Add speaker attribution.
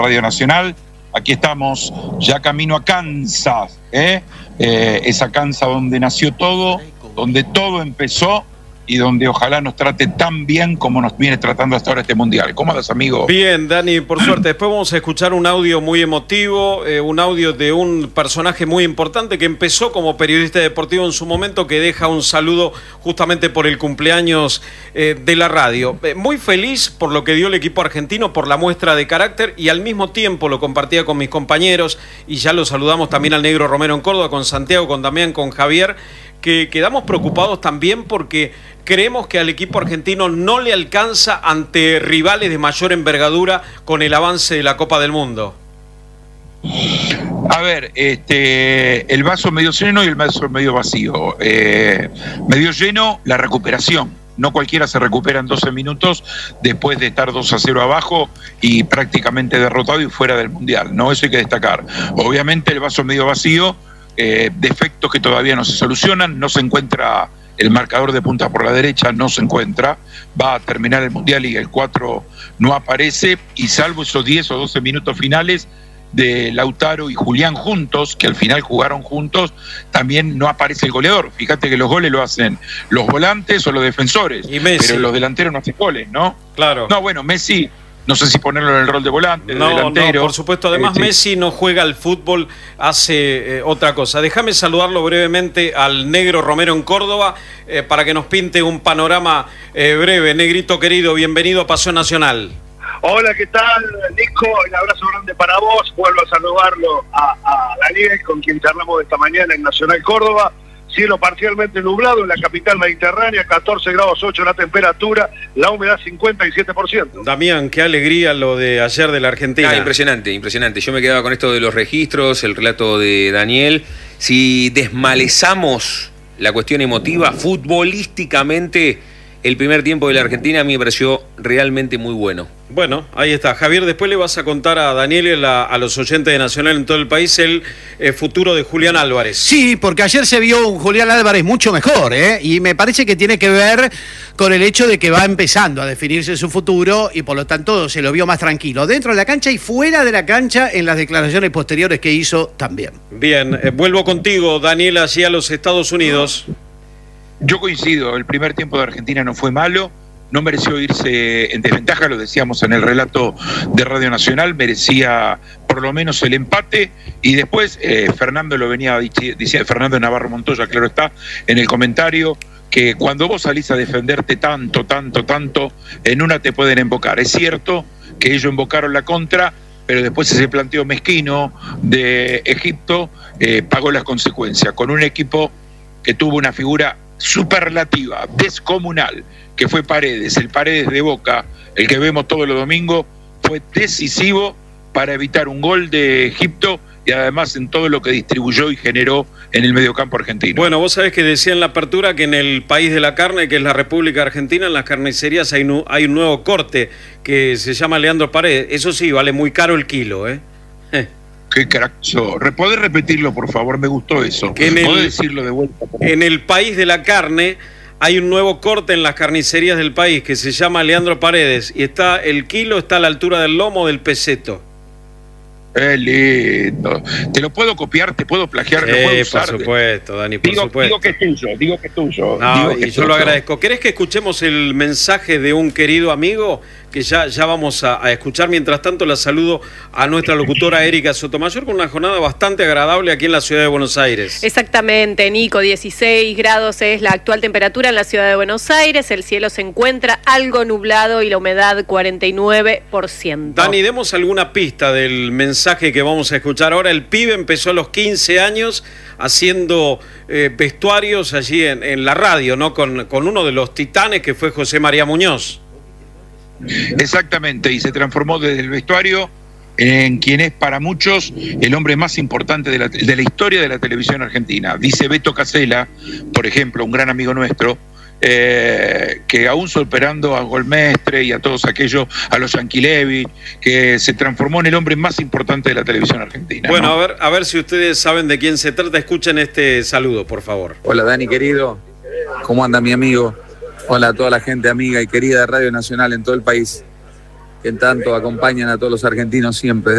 Speaker 1: Radio Nacional. Aquí estamos, ya camino a Kansas, esa Kansas donde nació todo, donde todo empezó y donde ojalá nos trate tan bien como nos viene tratando hasta ahora este Mundial. ¿Cómo andas, amigo?
Speaker 2: Bien, Dani, por suerte. Después vamos a escuchar un audio muy emotivo, un audio de un personaje muy importante que empezó como periodista deportivo en su momento, que deja un saludo justamente por el cumpleaños de la radio. Muy feliz por lo que dio el equipo argentino, por la muestra de carácter, y al mismo tiempo lo compartía con mis compañeros, y ya lo saludamos también al Negro Romero en Córdoba, con Santiago, con Damián, con Javier, que quedamos preocupados también porque creemos que al equipo argentino no le alcanza ante rivales de mayor envergadura con el avance de la Copa del Mundo.
Speaker 1: A ver, el vaso medio lleno y el vaso medio vacío. Medio lleno, la recuperación. No cualquiera se recupera en 12 minutos después de estar 2-0 abajo y prácticamente derrotado y fuera del Mundial, ¿no? Eso hay que destacar. Obviamente el vaso medio vacío, defectos que todavía no se solucionan, no se encuentra el marcador de punta por la derecha, no se encuentra, va a terminar el Mundial y el 4 no aparece, y salvo esos 10 o 12 minutos finales de Lautaro y Julián juntos, que al final jugaron juntos, también no aparece el goleador. Fíjate que los goles lo hacen los volantes o los defensores,
Speaker 2: y Messi,
Speaker 1: pero los delanteros no hacen goles, ¿no?
Speaker 2: Claro.
Speaker 1: No, bueno, Messi, no sé si ponerlo en el rol de volante, de delantero.
Speaker 2: No, por supuesto. Además, Messi no juega al fútbol, hace otra cosa. Déjame saludarlo brevemente al Negro Romero en Córdoba, para que nos pinte un panorama breve. Negrito querido, bienvenido a Pasión Nacional.
Speaker 3: Hola, ¿qué tal, Nico? Un abrazo grande para vos. Vuelvo a saludarlo a Daniel, con quien charlamos esta mañana en Nacional Córdoba. Cielo parcialmente nublado en la capital mediterránea, 14 grados 8 la temperatura, la humedad 57%.
Speaker 2: Damián, qué alegría lo de ayer de la Argentina.
Speaker 4: Impresionante, impresionante. Yo me quedaba con esto de los registros, el relato de Daniel. Si desmalezamos la cuestión emotiva, futbolísticamente, el primer tiempo de la Argentina a mí me pareció realmente muy bueno.
Speaker 2: Bueno, ahí está. Javier, después le vas a contar a Daniel y a los oyentes de Nacional en todo el país el futuro de Julián Álvarez.
Speaker 5: Sí, porque ayer se vio un Julián Álvarez mucho mejor, y me parece que tiene que ver con el hecho de que va empezando a definirse su futuro y por lo tanto se lo vio más tranquilo, dentro de la cancha y fuera de la cancha en las declaraciones posteriores que hizo también.
Speaker 2: Bien, vuelvo contigo, Daniel, allí a los Estados Unidos.
Speaker 1: Yo coincido, el primer tiempo de Argentina no fue malo, no mereció irse en desventaja, lo decíamos en el relato de Radio Nacional, merecía por lo menos el empate, y después Fernando lo venía diciendo, Fernando Navarro Montoya, claro está, en el comentario, que cuando vos salís a defenderte tanto, en una te pueden embocar. Es cierto que ellos embocaron la contra, pero después ese planteo mezquino de Egipto pagó las consecuencias, con un equipo que tuvo una figura superlativa, descomunal, que fue Paredes, el Paredes de Boca, el que vemos todos los domingos, fue decisivo para evitar un gol de Egipto y además en todo lo que distribuyó y generó en el mediocampo argentino.
Speaker 2: Bueno, vos sabés que decía en la apertura que en el país de la carne, que es la República Argentina, en las carnicerías hay un nuevo corte que se llama Leandro Paredes. Eso sí, vale muy caro el kilo,
Speaker 1: Qué crack. ¿Podés repetirlo, por favor? Me gustó eso. ¿Podés decirlo de vuelta?
Speaker 2: En el país de la carne hay un nuevo corte en las carnicerías del país que se llama Leandro Paredes y el kilo está a la altura del lomo del peseto.
Speaker 1: ¡Qué lindo! ¿Te lo puedo copiar? ¿Te puedo plagiar? ¿Lo puedo usar?
Speaker 2: Por supuesto, Dani, por supuesto.
Speaker 1: Digo que es tuyo.
Speaker 2: No, y yo lo agradezco. ¿Querés que escuchemos el mensaje de un querido amigo? Que ya vamos a escuchar. Mientras tanto, la saludo a nuestra locutora Erika Sotomayor con una jornada bastante agradable aquí en la ciudad de Buenos Aires.
Speaker 6: Exactamente, Nico, 16 grados es la actual temperatura en la ciudad de Buenos Aires. El cielo se encuentra algo nublado y la humedad 49%.
Speaker 2: Dani, demos alguna pista del mensaje que vamos a escuchar ahora. El pibe empezó a los 15 años haciendo vestuarios allí en la radio, ¿no? Con uno de los titanes que fue José María Muñoz.
Speaker 1: Exactamente, y se transformó desde el vestuario en quien es para muchos el hombre más importante de la historia de la televisión argentina. Dice Beto Casella, por ejemplo, un gran amigo nuestro, que aún superando a Golmestre y a todos aquellos, a los Yanquilevi, que se transformó en el hombre más importante de la televisión argentina.
Speaker 2: Bueno,
Speaker 1: ¿no?
Speaker 2: a ver si ustedes saben de quién se trata. Escuchen este saludo, por favor.
Speaker 7: Hola, Dani, querido. ¿Cómo anda mi amigo? Hola a toda la gente amiga y querida de Radio Nacional en todo el país. que tanto acompañan a todos los argentinos siempre.